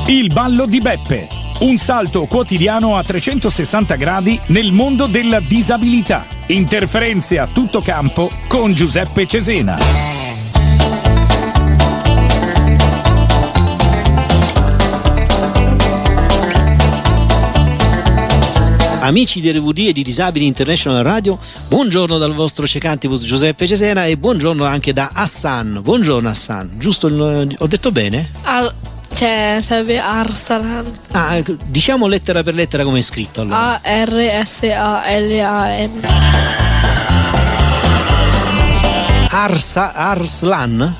Il ballo di Beppe. Un salto quotidiano a 360 gradi nel mondo della disabilità. Interferenze a tutto campo con Giuseppe Cesena. Amici di RVD e di Disabili International Radio, buongiorno dal vostro cecantibus Giuseppe Cesena e buongiorno anche da Hassan. Buongiorno Hassan, giusto? Ho detto bene? Sarebbe Arsalan. Diciamo lettera per lettera come è scritto allora. Arsalan. Arslan?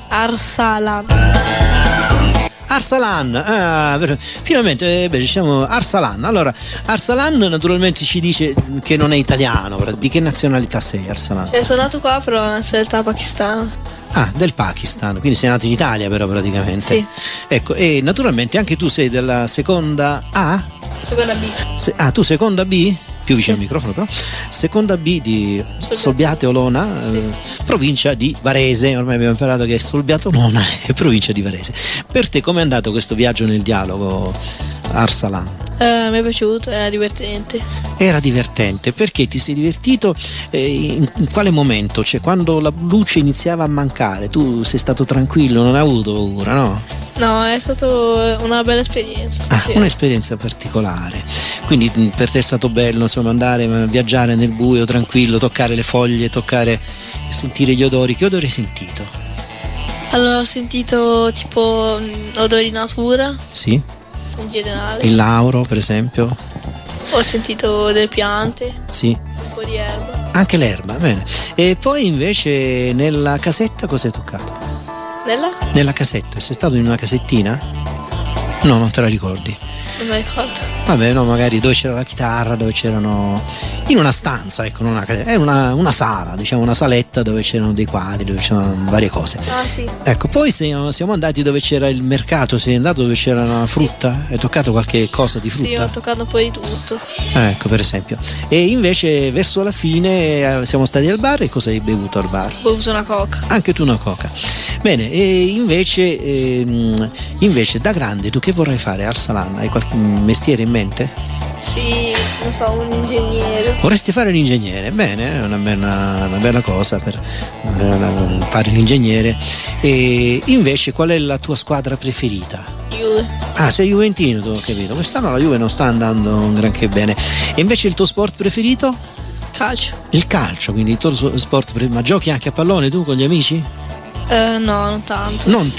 Arsalan, finalmente diciamo Arsalan. Allora, Arsalan naturalmente ci dice che non è italiano. Di che nazionalità sei, Arsalan? Sono nato qua, però ho nazionalità pakistana. Del Pakistan, quindi sei nato in Italia però praticamente. Sì. Ecco, e naturalmente anche tu sei della seconda A? Seconda B. Tu seconda B? Più vicino sì. al microfono però. Seconda B di Solbiate Olona, sì. Provincia di Varese. Ormai abbiamo imparato che Solbiate Olona è provincia di Varese. Per te com'è andato questo viaggio nel dialogo, Arsalan? Mi è piaciuto, era divertente. Era divertente, perché ti sei divertito in quale momento? Cioè quando la luce iniziava a mancare, tu sei stato tranquillo, non hai avuto paura, no? No, è stata una bella esperienza. Un'esperienza particolare. Quindi per te è stato bello, insomma, andare a viaggiare nel buio, tranquillo, toccare le foglie, sentire gli odori. Che odori hai sentito? Allora ho sentito tipo odori di natura. Sì. In generale. Il lauro, per esempio. Ho sentito delle piante. Sì. Un po' di erba. Anche l'erba, bene. E poi invece nella casetta cosa hai toccato? Nella casetta. Sei stato in una casettina? No, non te la ricordi. Non mi ricordo. Vabbè, no, magari dove c'era la chitarra, dove c'erano. In una stanza, ecco, non una casetta, è una sala, diciamo una saletta dove c'erano dei quadri, dove c'erano varie cose. Sì. Ecco, poi siamo andati dove c'era il mercato, sei andato dove c'era una frutta? Sì. Hai toccato qualche cosa di frutta? Sì, ho toccato un po' di tutto. Ecco, per esempio. E invece verso la fine siamo stati al bar e cosa hai bevuto al bar? Ho bevuto una coca. Anche tu una coca. Bene, e invece da grande tu che vorrai fare, Arsalan? Hai qualche mestiere in mente? Sì, non so, un ingegnere. Vorresti fare l'ingegnere? Bene, è una bella cosa per fare l'ingegnere. E invece qual è la tua squadra preferita? Juve. Sei juventino, tu ho capito. Quest'anno la Juve non sta andando granché bene. E invece il tuo sport preferito? Calcio. Il calcio, quindi il tuo sport preferito. Ma giochi anche a pallone tu con gli amici? No, non tanto. Non